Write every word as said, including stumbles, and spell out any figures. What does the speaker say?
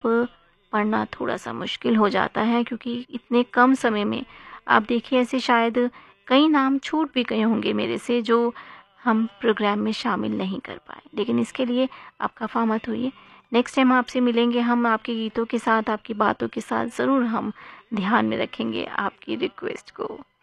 पढ़ना थोड़ा सा मुश्किल हो जाता है, क्योंकि इतने कम समय में आप देखिए ऐसे शायद कई नाम छूट भी गए होंगे मेरे से जो हम प्रोग्राम में शामिल नहीं कर पाए। लेकिन इसके लिए आप खफा मत होइए, नेक्स्ट टाइम आपसे मिलेंगे हम आपके गीतों के साथ, आपकी बातों के साथ ज़रूर हम ध्यान में रखेंगे आपकी रिक्वेस्ट को।